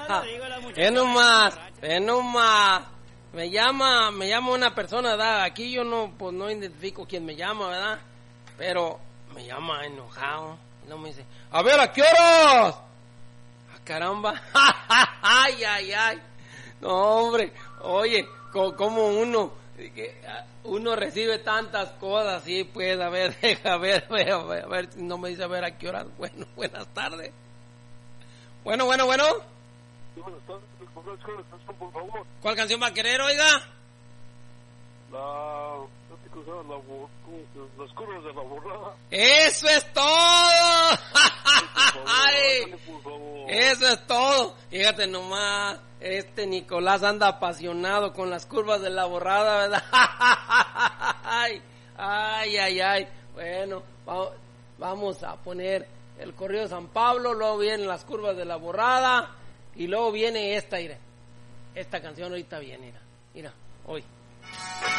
Ven nomás. Me llama una persona, ¿verdad? Aquí yo no identifico quién me llama, ¿verdad? Pero me llama enojado. Y no me dice, a ver, ¿a qué horas? ¡Ah, caramba! ¡Ay! No, hombre, oye, como uno recibe tantas cosas, sí, pues, a ver, a ver, no me dice, a ver, ¿a qué horas? Bueno, buenas tardes. Bueno. ¿Cuál canción va a querer, oiga? Las curvas de la borrada. ¡Eso es todo! Eso es todo. Fíjate nomás, Nicolás anda apasionado con las curvas de la borrada, ¿verdad? Ay. Bueno, vamos a poner el corrido de San Pablo, luego vienen las curvas de la borrada y luego viene esta canción ahorita viene, mira, hoy.